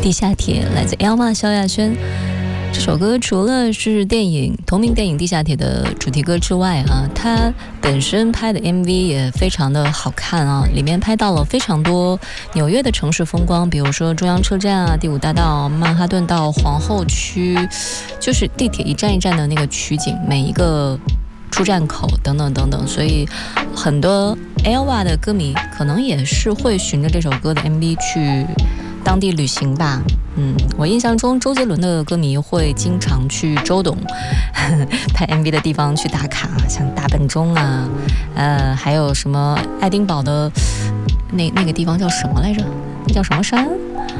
地下铁，来自 Elma 萧亚轩。这首歌除了是同名电影《地下铁》的主题歌之外啊，它本身拍的 MV 也非常的好看啊，里面拍到了非常多纽约的城市风光，比如说中央车站啊、第5大道、曼哈顿到皇后区，就是地铁一站一站的那个取景，每一个出站口等等等等，所以很多 Elva 的歌迷可能也是会循着这首歌的 MV 去当地旅行吧。我印象中周杰伦的歌迷会经常去周董拍 MV 的地方去打卡，像大本钟啊，还有什么爱丁堡的那个地方叫什么来着？那叫什么山？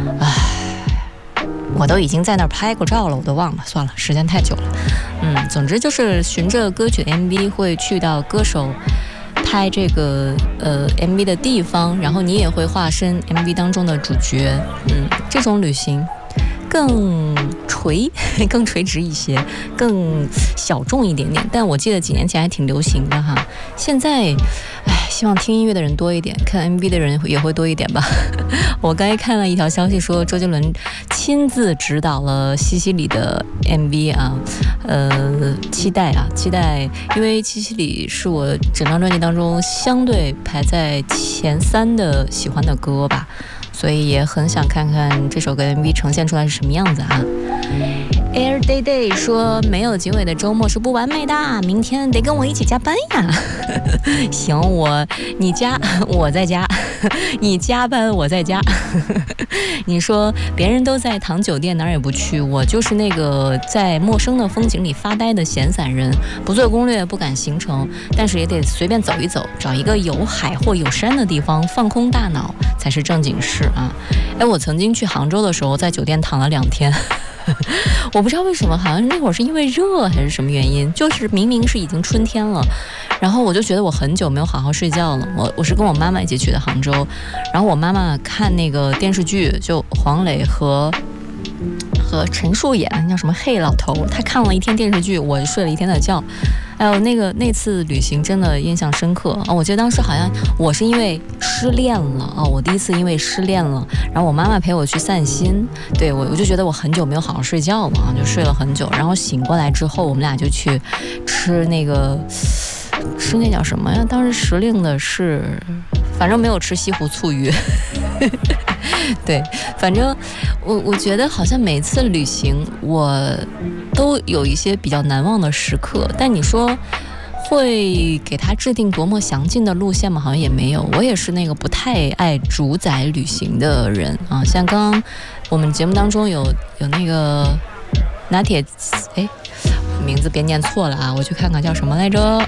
我都已经在那儿拍过照了，我都忘了，算了，时间太久了。总之就是循着歌曲的 MV 会去到歌手拍这个MV 的地方，然后你也会化身 MV 当中的主角。这种旅行更垂直一些，更小众一点点，但我记得几年前还挺流行的哈。现在希望听音乐的人多一点，看 MV 的人也会多一点吧。我刚才看了一条消息说周杰伦亲自指导了西西里的 MV 啊，期待，因为西西里是我整张专辑当中相对排在前3的喜欢的歌吧，所以也很想看看这首歌 MV 呈现出来是什么样子啊。Air Day Day 说没有警卫的周末是不完美的，明天得跟我一起加班呀。行，你加我在家，你加班我在家。你说别人都在躺酒店哪儿也不去，我就是那个在陌生的风景里发呆的闲散人，不做攻略不赶行程，但是也得随便走一走，找一个有海或有山的地方放空大脑才是正经事啊。我曾经去杭州的时候在酒店躺了2天。我不知道为什么，好像那会儿是因为热还是什么原因，就是明明是已经春天了，然后我就觉得我很久没有好好睡觉了。我是跟我妈妈一起去的杭州，然后我妈妈看那个电视剧，就黄磊和陈数演叫什么嘿老头，他看了1天电视剧，我睡了1天的觉。那次旅行真的印象深刻啊！我记得当时好像我是因为失恋了啊，我第一次因为失恋了，然后我妈妈陪我去散心，对我就觉得我很久没有好好睡觉了啊，就睡了很久，然后醒过来之后，我们俩就去吃那叫什么呀？当时时令的是，反正没有吃西湖醋鱼。对，反正我觉得好像每次旅行我都有一些比较难忘的时刻，但你说会给他制定多么详尽的路线吗？好像也没有。我也是那个不太爱主宰旅行的人啊，像刚刚我们节目当中有那个拿铁，名字别念错了啊，我去看看叫什么来着。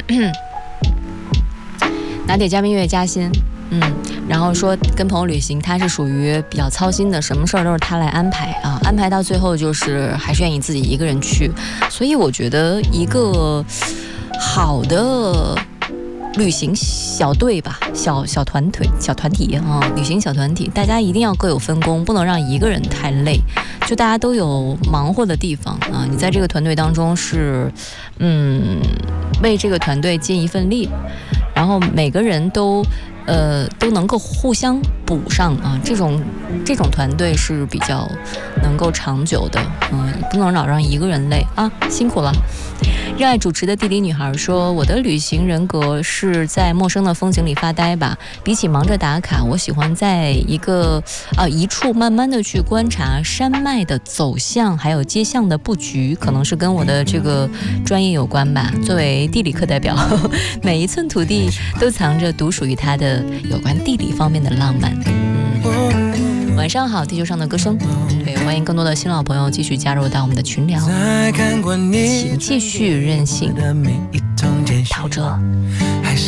拿铁嘉宾月加薪。然后说跟朋友旅行，他是属于比较操心的，什么事儿都是他来安排啊，安排到最后就是还是愿意自己一个人去。所以我觉得一个好的旅行小队吧，小团体啊，旅行小团体，大家一定要各有分工，不能让一个人太累，就大家都有忙活的地方啊。你在这个团队当中是为这个团队尽一份力，然后每个人都能够互相补上啊，这种团队是比较能够长久的，不能老让一个人累啊，辛苦了。热爱主持的地理女孩说，我的旅行人格是在陌生的风景里发呆吧，比起忙着打卡，我喜欢在一处慢慢的去观察山脉的走向，还有街巷的布局，可能是跟我的这个专业有关吧。作为地理课代表，每一寸土地都藏着独属于它的有关地理方面的浪漫。晚上好，地球上的歌声，对，欢迎更多的新老朋友继续加入到我们的群聊，请继续任性陶喆。